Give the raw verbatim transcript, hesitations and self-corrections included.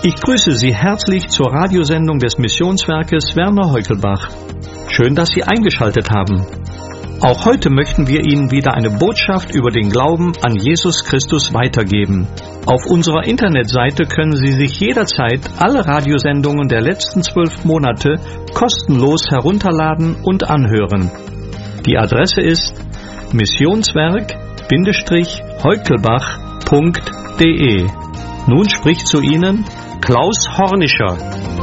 Ich grüße Sie herzlich zur Radiosendung des Missionswerkes Werner Heukelbach. Schön, dass Sie eingeschaltet haben. Auch heute möchten wir Ihnen wieder eine Botschaft über den Glauben an Jesus Christus weitergeben. Auf unserer Internetseite können Sie sich jederzeit alle Radiosendungen der letzten zwölf Monate kostenlos herunterladen und anhören. Die Adresse ist missionswerk heukelbach punkt de. Nun spricht zu Ihnen Klaus Hornischer.